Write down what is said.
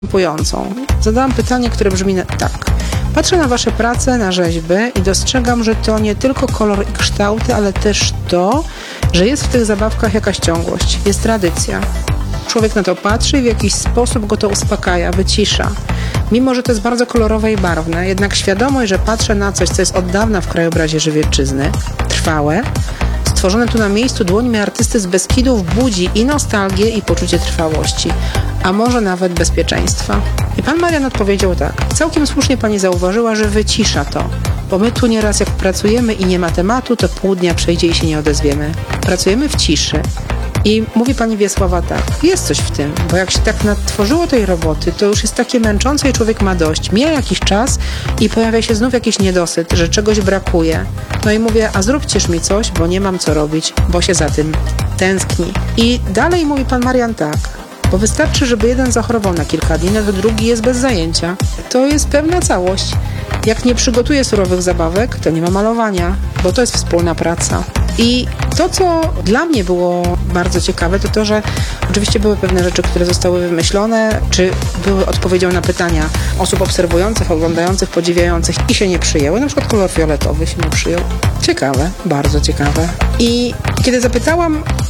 następującą. Zadałam pytanie, które brzmi tak. Patrzę na wasze prace, na rzeźby i dostrzegam, że to nie tylko kolor i kształty, ale też to, że jest w tych zabawkach jakaś ciągłość, jest tradycja. Człowiek na to patrzy i w jakiś sposób go to uspokaja, wycisza. Mimo, że to jest bardzo kolorowe i barwne, jednak świadomość, że patrzę na coś, co jest od dawna w krajobrazie Żywiecczyzny, trwałe, stworzone tu na miejscu dłońmi artysty z Beskidów, budzi i nostalgię, i poczucie trwałości, a może nawet bezpieczeństwa. I pan Marian odpowiedział tak. Całkiem słusznie pani zauważyła, że wycisza to, bo my tu nieraz jak pracujemy i nie ma tematu, to pół dnia przejdzie i się nie odezwiemy. Pracujemy w ciszy. I mówi pani Wiesława tak, jest coś w tym, bo jak się tak nadtworzyło tej roboty, to już jest takie męczące i człowiek ma dość. Mija jakiś czas i pojawia się znów jakiś niedosyt, że czegoś brakuje. No i mówię, a zróbcież mi coś, bo nie mam co robić, bo się za tym tęskni. I dalej mówi pan Marian tak, bo wystarczy, żeby jeden zachorował na kilka dni, no to drugi jest bez zajęcia. To jest pewna całość. Jak nie przygotuję surowych zabawek, to nie ma malowania, bo to jest wspólna praca. I to, co dla mnie było bardzo ciekawe, to to, że oczywiście były pewne rzeczy, które zostały wymyślone, czy były odpowiedzią na pytania osób obserwujących, oglądających, podziwiających i się nie przyjęły. Na przykład kolor fioletowy się nie przyjął. Ciekawe, bardzo ciekawe. I kiedy zapytałam